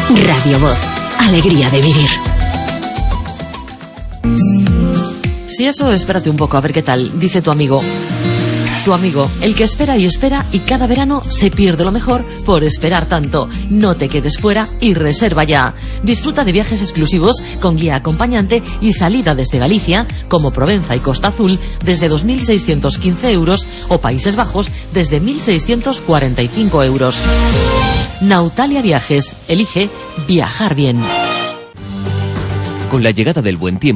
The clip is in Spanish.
Radio Voz. Alegría de vivir. Si eso, espérate un poco a ver qué tal, dice tu amigo. Tu amigo, el que espera y cada verano se pierde lo mejor por esperar tanto. No te quedes fuera y reserva ya. Disfruta de viajes exclusivos con guía acompañante y salida desde Galicia, como Provenza y Costa Azul, desde 2.615 euros o Países Bajos desde 1.645 euros. Nautalia Viajes. Elige viajar bien. Con la llegada del buen tiempo,